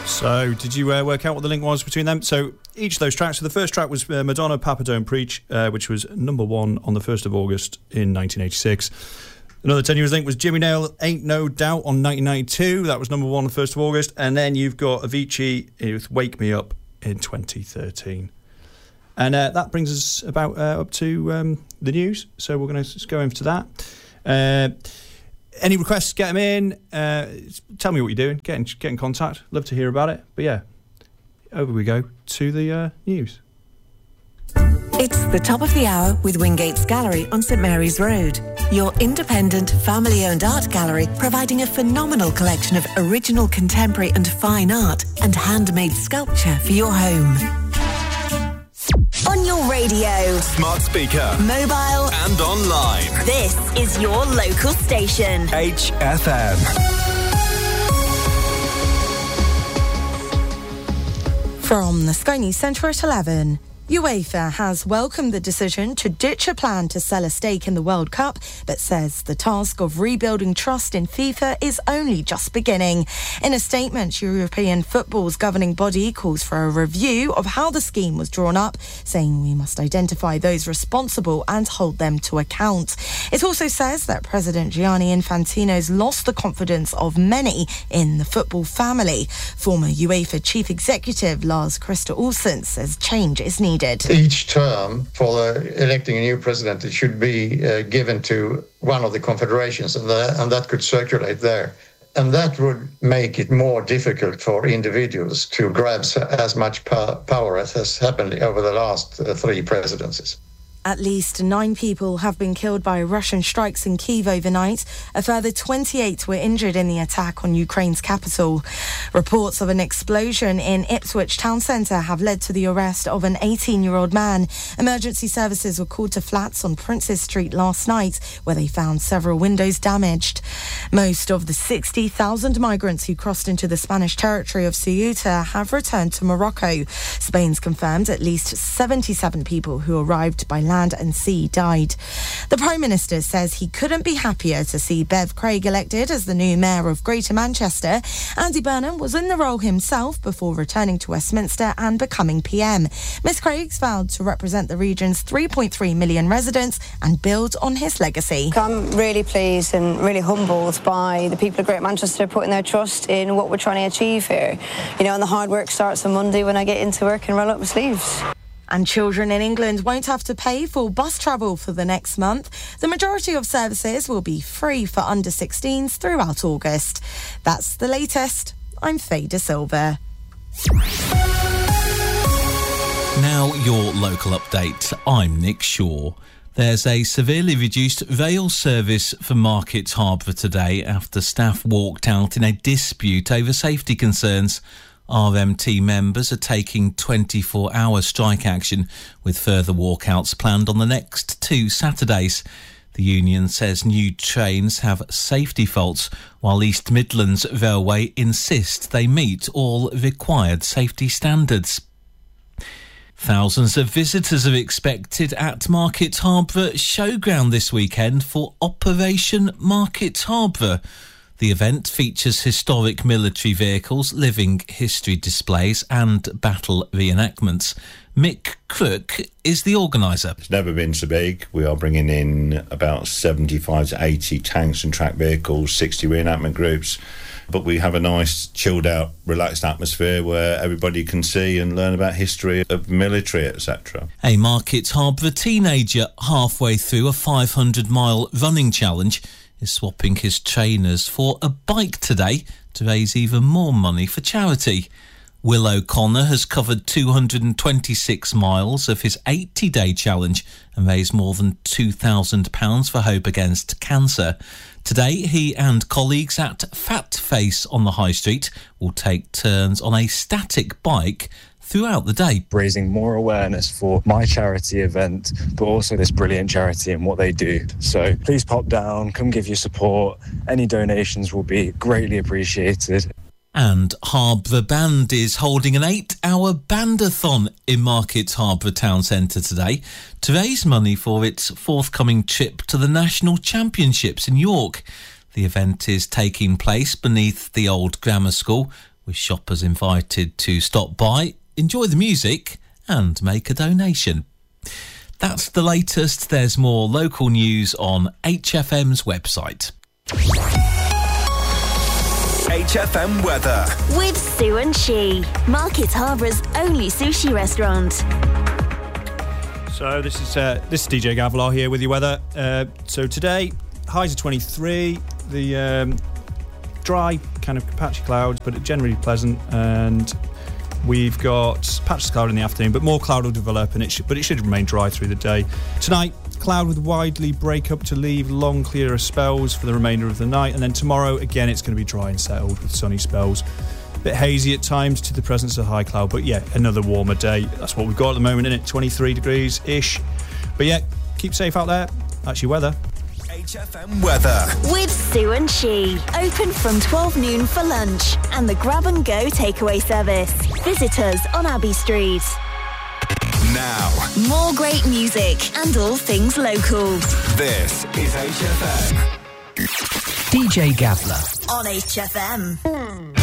So, did you work out what the link was between them? So, each of those tracks. So, the first track was Madonna, Papa Don't Preach, which was number 1 on the 1st of August in 1986. Another tenuous link was Jimmy Nail, Ain't No Doubt on 1992. That was number 1 on the 1st of August. And then you've got Avicii with Wake Me Up in 2013. And that brings us about up to the news. So, we're going to just go into that. Any requests, get them in. Tell me what you're doing. Get in contact. Love to hear about it. But yeah, over we go to the news. It's the top of the hour with Wingate's Gallery on St Mary's Road. Your independent, family-owned art gallery providing a phenomenal collection of original contemporary and fine art and handmade sculpture for your home. On your radio, smart speaker, mobile and online. This is your local station. HFM. From the Sky News Centre at 11. UEFA has welcomed the decision to ditch a plan to sell a stake in the World Cup, but says the task of rebuilding trust in FIFA is only just beginning. In a statement, European football's governing body calls for a review of how the scheme was drawn up, saying we must identify those responsible and hold them to account. It also says that President Gianni Infantino's lost the confidence of many in the football family. Former UEFA chief executive Lars-Christer Olsen says change is needed. Each term for electing a new president, it should be given to one of the confederations, and that could circulate there. And that would make it more difficult for individuals to grab as much power as has happened over the last 3 presidencies. At least 9 people have been killed by Russian strikes in Kyiv overnight. A further 28 were injured in the attack on Ukraine's capital. Reports of an explosion in Ipswich town centre have led to the arrest of an 18-year-old man. Emergency services were called to flats on Princes Street last night, where they found several windows damaged. Most of the 60,000 migrants who crossed into the Spanish territory of Ceuta have returned to Morocco. Spain's confirmed at least 77 people who arrived by land and sea died. The Prime Minister says he couldn't be happier to see Bev Craig elected as the new Mayor of Greater Manchester. Andy Burnham was in the role himself before returning to Westminster and becoming PM. Miss Craig's vowed to represent the region's 3.3 million residents and build on his legacy. I'm really pleased and really humbled by the people of Greater Manchester putting their trust in what we're trying to achieve here. You know, and the hard work starts on Monday when I get into work and roll up my sleeves. And children in England won't have to pay for bus travel for the next month. The majority of services will be free for under 16s throughout August. That's the latest. I'm Faye De Silva. Now your local update. I'm Nick Shaw. There's a severely reduced rail service for Market Harbour today after staff walked out in a dispute over safety concerns. RMT members are taking 24-hour strike action with further walkouts planned on the next 2 Saturdays. The union says new trains have safety faults, while East Midlands Railway insist they meet all required safety standards. Thousands of visitors are expected at Market Harbour Showground this weekend for Operation Market Harbour. The event features historic military vehicles, living history displays and battle reenactments. Mick Crook is the organiser. It's never been so big. We are bringing in about 75 to 80 tanks and track vehicles, 60 reenactment groups. But we have a nice, chilled out, relaxed atmosphere where everybody can see and learn about history of military, etc. A Market Harbour teenager halfway through a 500-mile running challenge is swapping his trainers for a bike today to raise even more money for charity. Will O'Connor has covered 226 miles of his 80-day challenge and raised more than £2,000 for Hope Against Cancer. Today, he and colleagues at Fat Face on the High Street will take turns on a static bike throughout the day. Raising more awareness for my charity event, but also this brilliant charity and what they do. So please pop down, come give your support. Any donations will be greatly appreciated. And Harbour Band is holding an 8-hour bandathon in Market Harbour Town Centre today to raise money for its forthcoming trip to the National Championships in York. The event is taking place beneath the old grammar school, with shoppers invited to stop by, enjoy the music and make a donation. That's the latest. There's more local news on HFM's website. HFM weather with Sue and She, Market Harbour's only sushi restaurant. So this is DJ Gavlar here with your weather. So today, highs are 23. The dry, kind of patchy clouds, but generally pleasant. And we've got patches of cloud in the afternoon, but more cloud will develop, and it should remain dry through the day. Tonight, cloud with widely break up to leave long clearer spells for the remainder of the night, and then tomorrow again it's going to be dry and settled with sunny spells. A bit hazy at times to the presence of high cloud, but yeah, another warmer day. That's what we've got at the moment, isn't it? 23 degrees ish. But yeah, keep safe out there. That's your weather. HFM weather with Sue and She, open from 12 noon for lunch and the grab and go takeaway service. Visit us on Abbey Street. Now, more great music and all things local. This is HFM. DJ Gavlar on HFM.